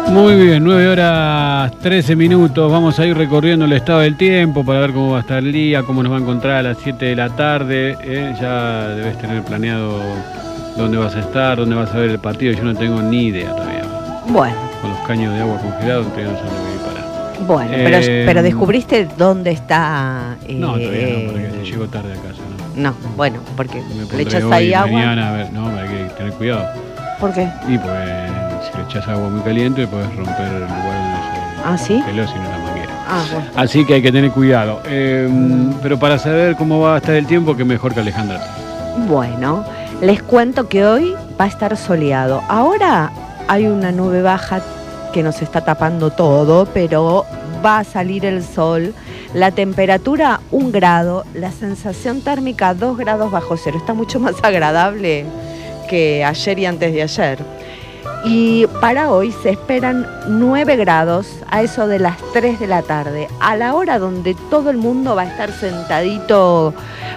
Muy bien, 9 horas 13 minutos. Vamos a ir recorriendo el estado del tiempo para ver cómo va a estar el día, cómo nos va a encontrar a las 7 de la tarde. Ya debes tener planeado dónde vas a estar, dónde vas a ver el partido. Yo no tengo ni idea todavía. Bueno. Con los caños de agua congelados, todavía no sé dónde voy a parar. Bueno, pero ¿descubriste dónde está? No, todavía no, porque llego tarde a casa. No, bueno, porque le echas ahí agua. Mañana, a ver, no, hay que tener cuidado. ¿Por qué? Y pues si le echas agua muy caliente puedes romper el lugar donde se congeló, sino la manguera. Bueno. Así que hay que tener cuidado. Pero para saber cómo va a estar el tiempo, que mejor que Alejandra. Bueno, les cuento que hoy va a estar soleado. Ahora hay una nube baja que nos está tapando todo, pero va a salir el sol. La temperatura 1 grado, la sensación térmica 2 grados bajo cero. Está mucho más agradable que ayer y antes de ayer. Y para hoy se esperan 9 grados a eso de las 3 de la tarde, a la hora donde todo el mundo va a estar sentadito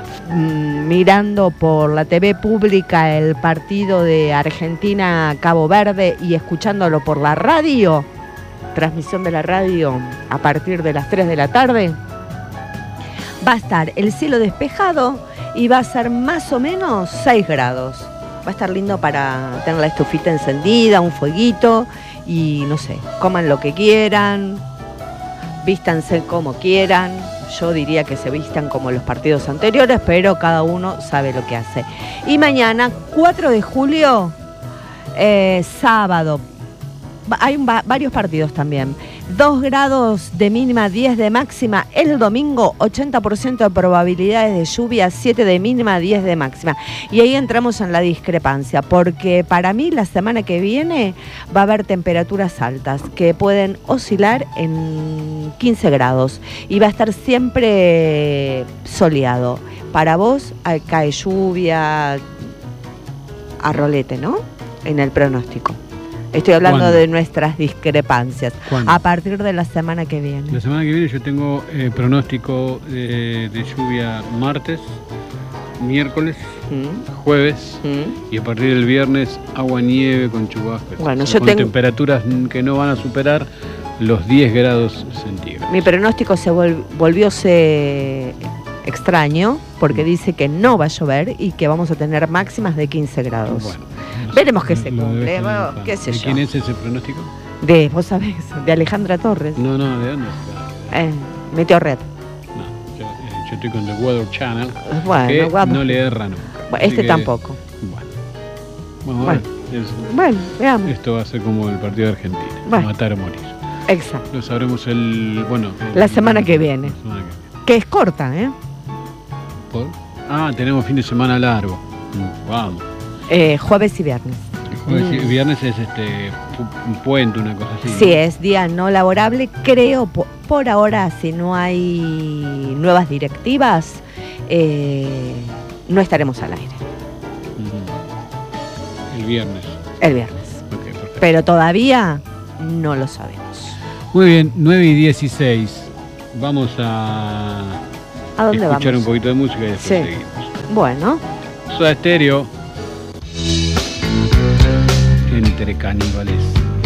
mirando por la TV pública el partido de Argentina-Cabo Verde y escuchándolo por la radio, transmisión de la radio a partir de las 3 de la tarde. Va a estar el cielo despejado y va a ser más o menos 6 grados. Va a estar lindo para tener la estufita encendida, un fueguito y no sé, coman lo que quieran, vístanse como quieran. Yo diría que se vistan como los partidos anteriores, pero cada uno sabe lo que hace. Y mañana, 4 de julio, sábado, hay varios partidos también. 2 grados de mínima, 10 de máxima. El domingo, 80% de probabilidades de lluvia, 7 de mínima, 10 de máxima. Y ahí entramos en la discrepancia, porque para mí la semana que viene va a haber temperaturas altas que pueden oscilar en 15 grados y va a estar siempre soleado. Para vos cae lluvia a rolete, ¿no? En el pronóstico. Estoy hablando ¿Cuándo? de nuestras discrepancias. ¿Cuándo? A partir de la semana que viene. La semana que viene yo tengo pronóstico de lluvia martes, miércoles, jueves y a partir del viernes agua-nieve con chubascos. Bueno, con temperaturas que no van a superar los 10 grados centígrados. Mi pronóstico se volvió extraño porque dice que no va a llover y que vamos a tener máximas de 15 grados. Bueno. Veremos que se cumple, qué sé yo. ¿De quién es ese pronóstico? Vos sabés, de Alejandra Torres. No, ¿de dónde? Meteorred. No, yo estoy con The Weather Channel, bueno, que no le erra nunca. Bueno, tampoco. Bueno, veamos. Esto va a ser como el partido de Argentina, matar o morir. Exacto. Lo sabremos la semana que viene. Que es corta, ¿eh? Tenemos fin de semana largo. Vamos. Jueves y viernes. Jueves y viernes es un puente, una cosa así. Sí, ¿no? Es día no laborable. Creo, por ahora, si no hay nuevas directivas, no estaremos al aire. El viernes. El viernes. Okay, perfecto. Pero todavía no lo sabemos. Muy bien, 9 y 16. Vamos a dónde escuchar vamos? Un poquito de música y después seguimos. Bueno. Soda Stereo. Entre caníbales.